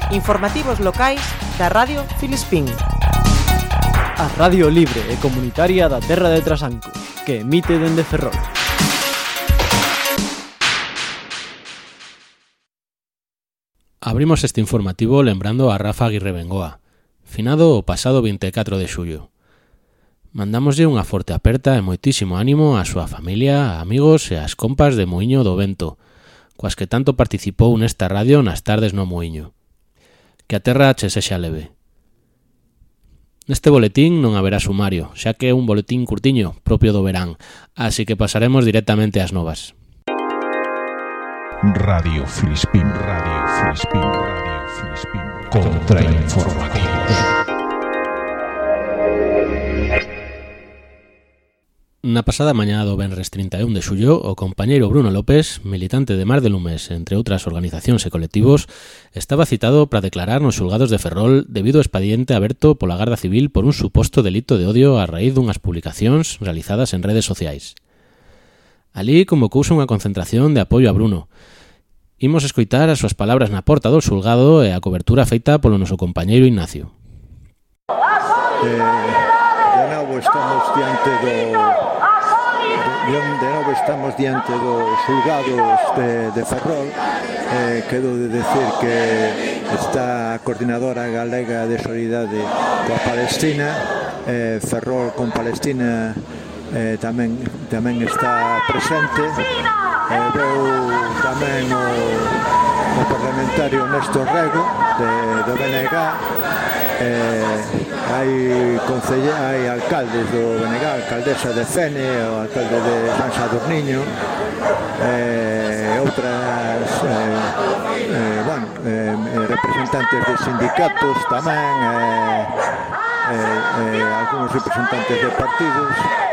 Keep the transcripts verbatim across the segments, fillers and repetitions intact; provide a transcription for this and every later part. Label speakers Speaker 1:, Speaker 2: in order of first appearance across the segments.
Speaker 1: Informativos locais da Radio Filispín.
Speaker 2: A radio libre e comunitaria da terra de Trasanco, que emite dende Ferrol.
Speaker 3: Abrimos este informativo lembrando a Rafa Aguirre Bengoa, finado o pasado vinte e catro de xullo. Mandámoslle unha forte aperta e moitísimo ánimo á súa familia, amigos e ás compas de Muiño do Vento, coas que tanto participou nesta radio nas tardes no Muiño. Que a terra che sexa leve. Neste boletín non haberá sumario, xa que é un boletín curtiño, propio do verán, así que pasaremos directamente ás novas.
Speaker 4: Radio Filispín, Radio Filispín, Radio Filispín, Contrainformativos.
Speaker 3: Na pasada mañá do venres trinta e un de xullo, o compañeiro Bruno López, militante de Mar de Lumes, entre outras organizacións e colectivos, estaba citado para declarar nos xulgados de Ferrol debido ao expediente aberto pola Garda Civil por un suposto delito de odio a raíz dunhas publicacións realizadas en redes sociais. Alí convocouse unha concentración de apoio a Bruno. Imos escoitar as súas palabras na porta do xulgado e a cobertura feita polo noso compañeiro Ignacio.
Speaker 5: Eh, de novo estamos diante do de, de novo estamos diante dos xulgados de, de Ferrol. Eh, quero de decir que está a Coordinadora Galega de Solidariedade coa Palestina, eh, Ferrol con Palestina eh, tamén, tamén está presente. Eh, veu tamén o, o parlamentario Néstor Rego de, do B N G. Eh, hai, concelle, hai alcaldes do B N G, alcaldesa de Fene, o alcalde de San Sadurniño, eh, outras eh, eh, bueno, eh, representantes de sindicatos tamén, eh, eh, eh, algúns representantes de partidos,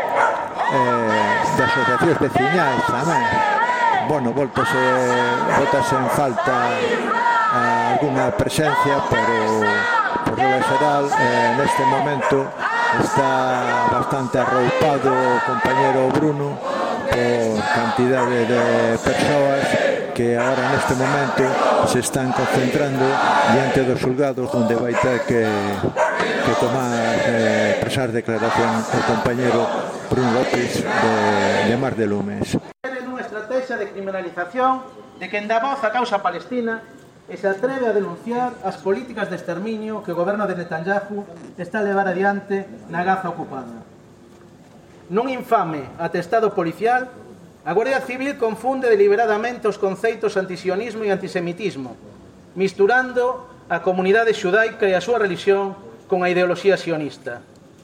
Speaker 5: eh, de asociacións veciñais tamén. Bueno, voltase, voltase en falta eh, alguna presencia, pero por lo xeral, eh, neste momento está bastante arroupado o compañero Bruno por cantidade de persoas que agora neste momento se están concentrando diante dos xulgados onde vai ter que, que tomar, eh, presar declaración o compañero Bruno López de, de Mar de Lumes.
Speaker 6: Unha estrategia de criminalización de quen dá voz á causa palestina e se atreve a denunciar as políticas de exterminio que o goberno de Netanyahu está a levar adiante na Gaza ocupada. Nun infame atestado policial, a Guardia Civil confunde deliberadamente os conceitos antisionismo e antisemitismo, misturando a comunidade xudaica e a súa religión con a ideoloxía sionista.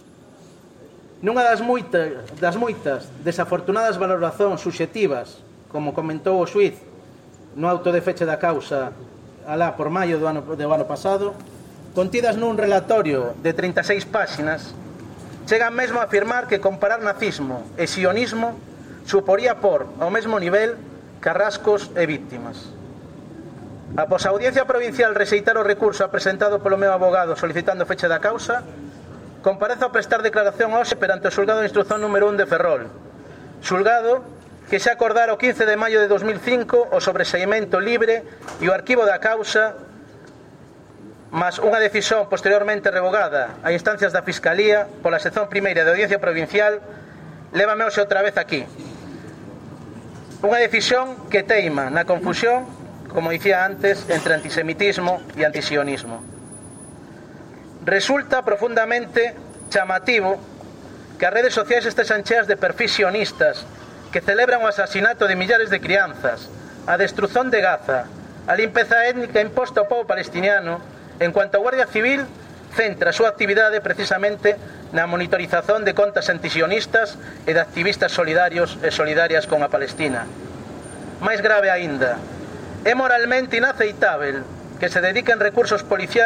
Speaker 6: Nunha das moitas, das moitas desafortunadas valoracións subxectivas, como comentou o xuíz no auto de feche da causa alá por maio do ano, do ano pasado, contidas nun relatorio de trinta e seis páxinas, chegan mesmo a afirmar que comparar nazismo e sionismo suporía por ao mesmo nivel carrascos e víctimas. Após a Audiencia Provincial rexeitar o recurso presentado polo meu abogado solicitando feche da causa, comparezo a prestar declaración hoxe perante o xulgado de instrucción número un de Ferrol, xulgado que xa acordara o quince de maio de dos mil cinco o sobreseimento libre e o arquivo da causa, mas unha decisión posteriormente revogada a instancias da Fiscalía pola sección primeira de Audiencia Provincial, lévame hoxe outra vez aquí. Unha decisión que teima na confusión, como dicía antes, entre antisemitismo e antisionismo. Resulta profundamente chamativo que as redes sociais estesen cheas de perfis sionistas que celebran o asasinato de millares de crianzas, a destrución de Gaza, a limpeza étnica imposta ao povo palestiniano, en cuanto a Guardia Civil centra a súa actividade precisamente na monitorización de contas antisionistas e de activistas solidarios e solidarias con a Palestina. Máis grave aínda, é moralmente inaceitável que se dediquen recursos policiais